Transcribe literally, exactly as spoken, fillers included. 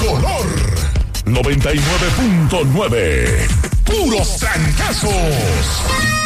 tricolor. noventa y nueve punto nueve. Puros trancazos.